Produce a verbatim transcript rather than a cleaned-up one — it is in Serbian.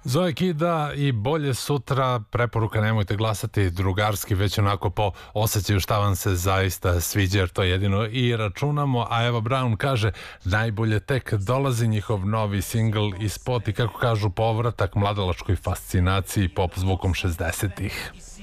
Zoe Kida i Bolje sutra, preporuka nemojte glasati drugarski, već onako po osjećaju šta vam se zaista sviđa, jer to jedino i računamo. A Eva Braun kaže najbolje tek dolazi, njihov novi singl i spot i kako kažu povratak mladalačkoj fascinaciji pop zvukom šezdesetih.